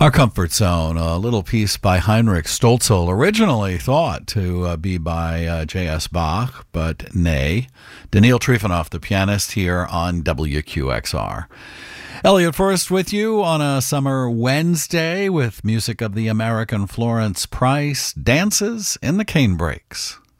Our Comfort Zone, a little piece by Heinrich Stölzl, originally thought to be by J.S. Bach, but nay. Daniil Trifonov, the pianist, here on WQXR. Elliot First with you on a summer Wednesday with music of the American Florence Price, Dances in the Cane Breaks.